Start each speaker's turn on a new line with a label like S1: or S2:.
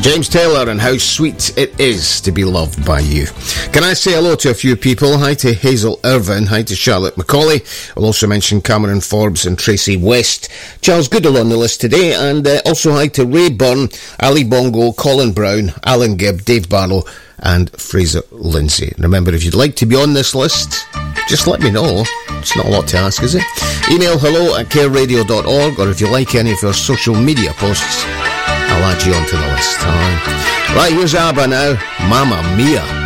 S1: James Taylor, and how sweet it is to be loved by you. Can I say hello to a few people? Hi to Hazel Irvin, hi to Charlotte Macaulay. I'll also mention Cameron Forbes and Tracy West. Charles Goodall on the list today, and also hi to Ray Byrne, Ali Bongo, Colin Brown, Alan Gibb, Dave Barlow, and Fraser Lindsay. Remember, if you'd like to be on this list, just let me know. It's not a lot to ask, is it? Email hello@careradio.org, or if you like any of our social media posts, I'll add you onto the list. Right, here's ABBA now. Mamma Mia.